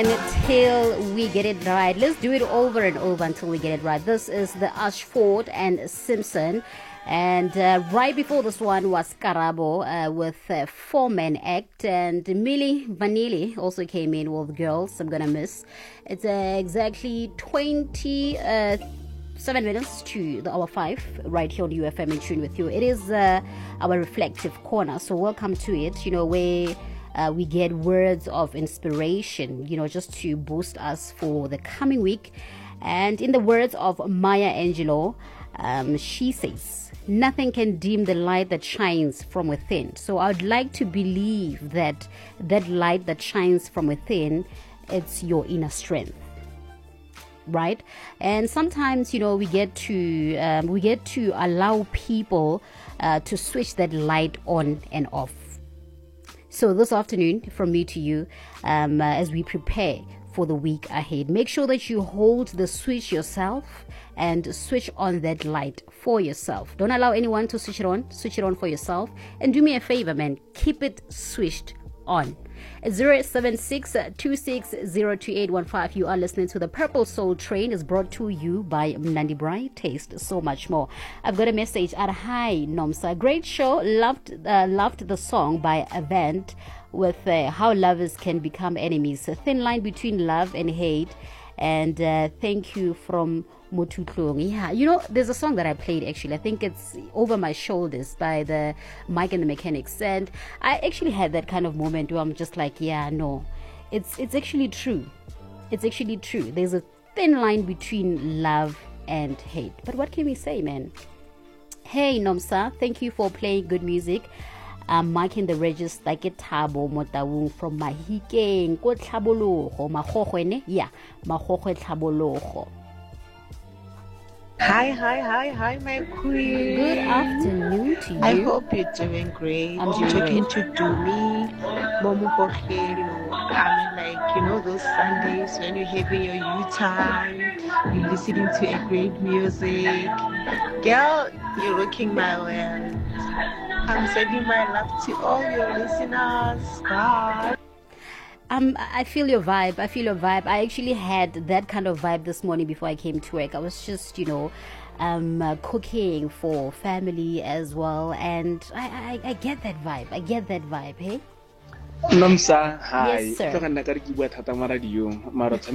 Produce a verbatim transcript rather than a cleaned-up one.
Until we get it right. Let's do it over and over until we get it right. This is the Ashford and Simpson. And uh, right before this one was Karabo uh, with uh, Four Man Act. And Milli Vanilli also came in with Girls I'm Gonna Miss. It's uh, exactly twenty, uh, seven minutes to the hour five right here on U F M in tune with you. It is uh, our reflective corner. So welcome to it, you know, where Uh, we get words of inspiration, you know, just to boost us for the coming week. And in the words of Maya Angelou, um, she says, nothing can dim the light that shines from within. So I'd like to believe that that light that shines from within, it's your inner strength. Right? And sometimes, you know, we get to um, we get to allow people uh, to switch that light on and off. So this afternoon, from me to you, um, uh, as we prepare for the week ahead, make sure that you hold the switch yourself and switch on that light for yourself. Don't allow anyone to switch it on. Switch it on for yourself. And do me a favor, man. Keep it switched on. zero seven six two six zero two eight one five. You are listening to the Purple Soul Train. Is brought to you by Mnandi Bright. Taste so much more. I've got a message at hi Nomsa. Great show. Loved uh, loved the song by Avant with uh, how lovers can become enemies. A thin line between love and hate. And uh, thank you from Motutlong. Yeah, you know, there's a song that I played actually. I think it's Over My Shoulders by the Mike and the Mechanics. And I actually had that kind of moment where I'm just like, yeah, no, it's it's actually true. It's actually true. There's a thin line between love and hate. But what can we say, man? Hey, Nomsa, thank you for playing good music. I'm marking the register ke Thabo Motawung from Mahikeng ko Tlhabologo Magogwe ne yeah Magogwe Tlhabologo. Hi, hi, hi, hi, my queen. Good afternoon to you. I hope you're doing great. I'm You're doing talking to Dumi, Momo Kokelo. I mean, like, you know, those Sundays when you're having your you time, you're listening to a great music. Girl, you're rocking my world. I'm sending my love to all your listeners. Bye. Um, I feel your vibe. I feel your vibe. I actually had that kind of vibe this morning before I came to work. I was just, you know, um, uh, cooking for family as well, and I, I, I get that vibe. I get that vibe. Hey. Nomsa, hi. Yes, sir.